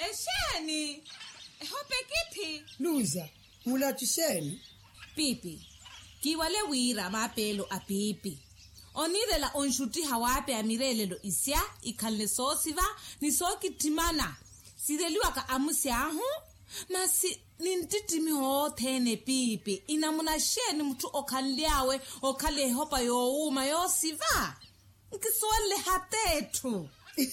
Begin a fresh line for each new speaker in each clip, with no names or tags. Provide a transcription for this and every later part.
Esheni. Hope kithi.
Luza, mula tsheni.
Pipi. Kiwale wira mapelo a pipi. Onirela onshuti hawape amirelelo isya ikhalne sosiva ni soki timana. Sireliwa ka amusyahu nasi nintitimi hothene pipi inamuna sheni mtu okhanliawe okhale hopa youma yosiva nkisole hatethu.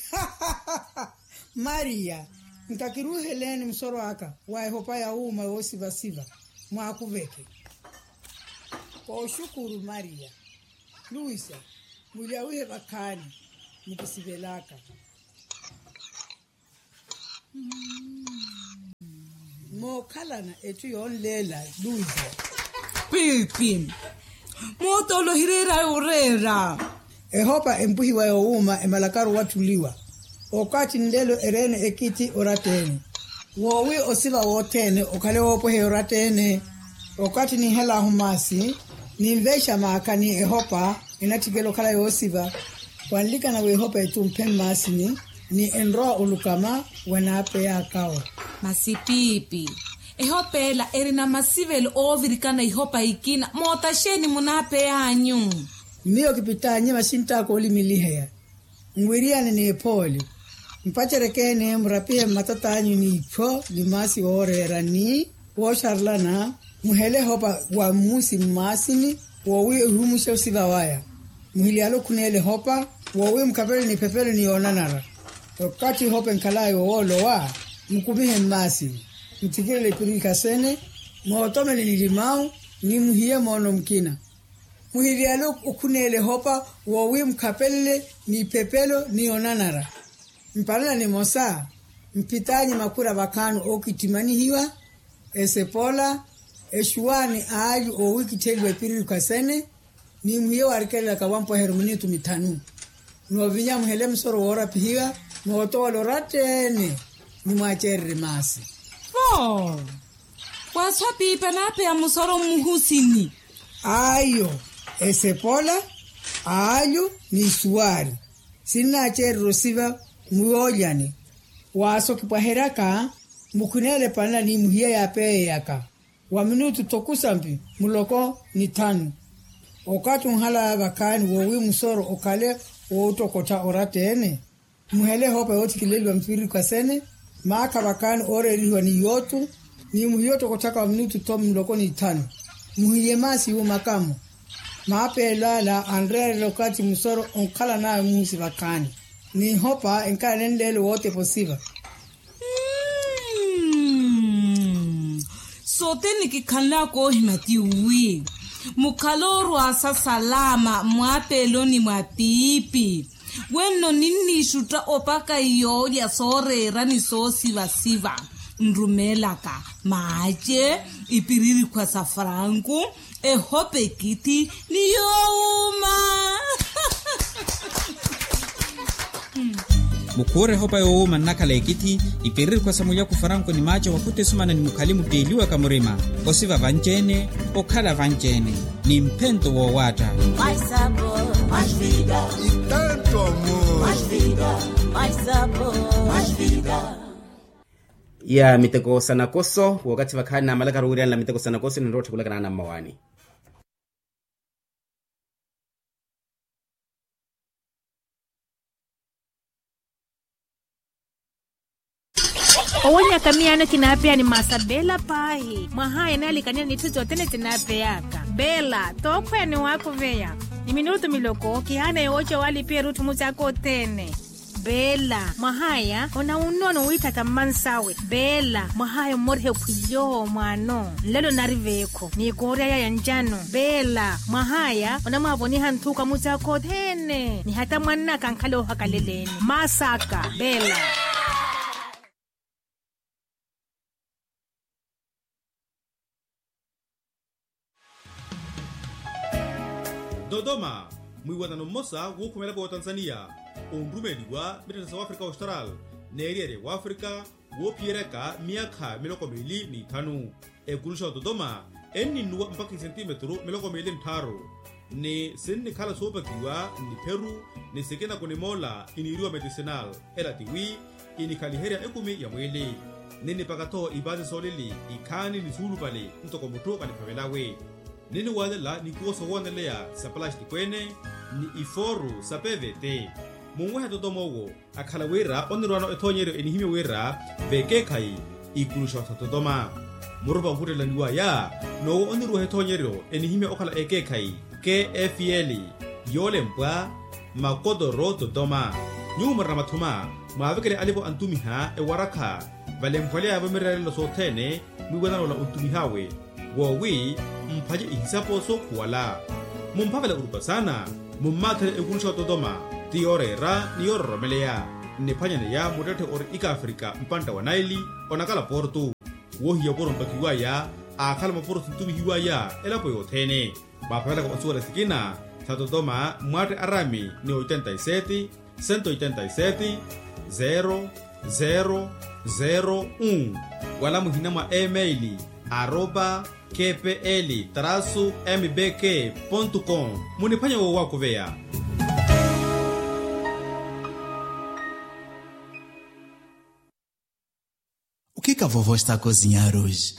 Maria nkakiruheleni msoro aka wa hopa ya uma yosiva siva mwakuveke kwa shukuru Maria. Luisa muliawihe bakani nikisibelaka mokhalana etu yonlela Luisa.
Pipi motolo hirera urera
ehopa empuhiwa youma emalakaru watuliwa okati ndelo erene ekiti oratene wowi osiva wotene okhale wopohe oratene okati ni hela humasi ni mvesha maakani ehopa inatigelo kala yosiva wanlika na wehopa etumpe masini ni enroa ulukama wanape ya kao
masipipi ehopela erina masivelo ovirikana ihopa ikina mota sheni munape yanyu
miyo kipitanye masinta ko limiliheya ngwiriane ne poli mpacherekene murapie matata anyu ni ipo limasi orera ni wosharlana muhele hopa wa musi masini wowi humusha usiva waya muhilialo kunele hopa wowi mkapele ni pepele ni onanara wakati hopa nkalayo wolo wa mkubihe masini mtikile pirika sene mwotome ni limau ni muhiye mono mkina muhilialo kunele hopa wowi mkapele ni pepelo ni onanara mpalala ni mosa mpitanyi makura bakanu okitimani hiwa esepola eshuani aaju o wiki telwe piri kasene ni muhiye warikela kawampo hermunitu mitanu no vinya muhele msoro wora pihiga no tolo ratene ni mwacherre masi
waswa pipa nape ya musoro muhusini
ayo esepola aaju ni suari sina cherre rosiva muoyani waso kipaheraka mukunele pana ni muhiye ya peye yaka wa minutu tokusampi muloko ni tanu okati unhala bakani wowi musoro okale wotokota oratene muhele hopa yoti kilelwa mpiri kasene maka bakani oreriwa ni yotu ni muhiyoto kotaka wa minutu tom muloko ni tanu muhiye masi yu makamu maapela la andre lokati musoro onkala na musi bakani ni hopa enkale ndelo wote posiva
soteni kikhala ko himati uwi mukhaloro asa salama mwapelo ni mwapipi weno nini shuta opaka iyo ya sorera ni sosiva siva nrumelaka maje ipiriri kwa safrangu ehope kiti ni youma
mukure hopa youma nakala ekiti ipiriri kwa samuya kufaranko ni macho wakute sumana ni mukalimu deliwa kamurima osiva vanjene okhala vanjene ni mpento wo wata
mais sabor mais vida
e tanto amor
mais vida mais sabor mais vida
ya miteko sana koso wakati wakana malaka ruurian la miteko sana koso ndio tukulaka na mawani
Owonya kamiana kinapea ni masabela pahi. Mahaya nali kanya ni tuzo tene tinapeyaka. Bela, tokwe ni wako veya. Ni minuto miloko, kihana yoche wali pia rutu muzako tene. Bela, mahaya, ona unono wita tamansawe. Bela, mahaya morhe kuyo mwano. Lelo nariveko, ni korea ya njano. Bela, mahaya, ona maboni hantuka muzako tene. Ni hata mwana kankalo hakaleleni. Masaka, Bela.
Dodoma, mwiwatano mosa wukumelako wa Tanzania, onrumeliwa British South Africa Austral, neriere wa Afrika, wopiereka miaka miloko mili ni tanu. Ekulusha Dodoma, eni nuwa mpaki centimetro miloko mili mtaro. Ni sini kala sopa kiwa, ni Peru, ni sekena kone mola, iniriwa medicinal, era tiwi, inikaliheria ekumi ya mwili nini pakato ibadi solili ikani ni sulu pale mtoko mutu kalipavelawe nini wadela ni kuoso wanelea sa plastic kwene ni iforu sa PVT mungweha totomowo akhala wera onirwano ethonyero enihime wera vekekai ikulusha totoma murupa hurela niwa ya no onirwa ethonyero enihime okhala ekekai KFL yolempwa makodoro totoma nyumara mathuma mavekele alipo antumiha ewaraka valempwale avamerere lo sotene mwiwanalo la untumihawe wowi mphaje ihisapo so kuwala mumphavela urupa sana mummathele ekulusha totoma tiorera niyororomelea niphanyane ya mutete ori ika Afrika mpanta wa Naili onakala portu wohiya poro mpakiwaya akhala maporo sintumihiwaya elapo yothene maphavela kwa osuwala sikina tatotoma mwate arami ni 87 187 0001 wala muhina mwa emaili @kpl-mbk.com muniphanya wo wako veya
O que a vovó está a cozinhar hoje?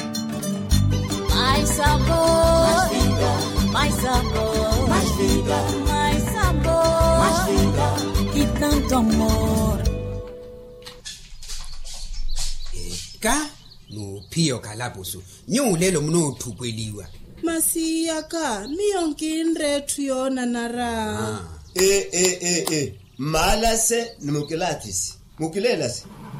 Mais sabor, mais vida, mais sabor, mais vida, mais sabor, mais vida e tanto amor.
Ka no pio kalabusu nyulelo mno thukweliwa
masiyaka miyonkinre tuyona nara
malase nimukilatisi mukilelas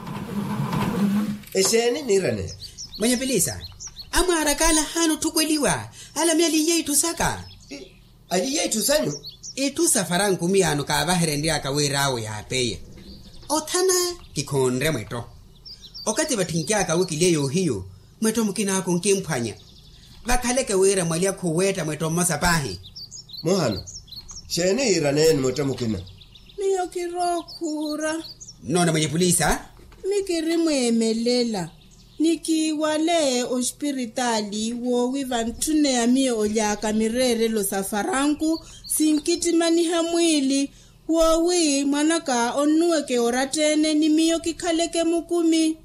eseni nirane
mwenye pelisa amara kala hano thukweliwa ala myali yetu saka
ali yetu sanyu
etu safaran kumiano ka baherende akawerawe ya peye othana kikhonre mweto okati bathinkyaka wikileyo hiyo mweto mukina ako nkemphanya bakhaleke wera mwali akhuweta mweto masapahi
mohano sheni iraneni mweto mukina
miyokirokhura
nona mwenye polisa
mikirimwemelela nikiwale ospiritali wo wivantune ya miyo olyaka mirere lo safaranku sinkitimaniha mwili wowi mwanaka onuweke oratene ni miyo kikhaleke mukumi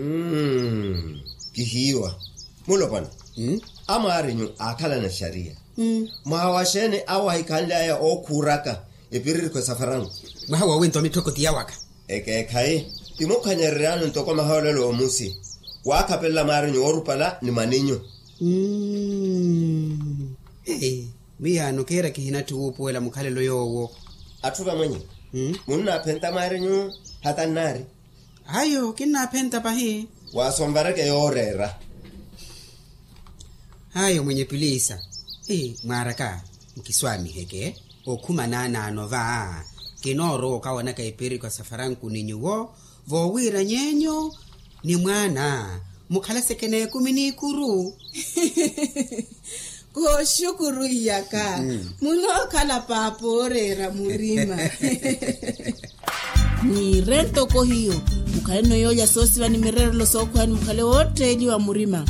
kihiwa mulopana amarinyu akhala na sharia mwawashene awahikhanla ya okhuraka epiriri kwa safaranku
mwawa wento mitokoti yawaka
ekekhai timokhanyererano ntoko mahaolelo omusi wakhapela marinyu orupala ni maninyo
miyano kera kihina tuupuela mukhalelo yowo
athuka mwenye munna phenta marinyu hatanari
hayo kina phenta pahi
wasombareke yorera
hayo mwenye pilisa mwaraka mkiswami heke okhumanana anova kinoro kawana kaipiri kwa safaranku ninyuwo vowira nyenyo ni mwana mukhala sekene kumini kuru
koshukuru yaka muno khala paporera murima ni rento ko hiyo mukhale no yoya sosi vani mirero lo sokho ani mukhale wote wa murima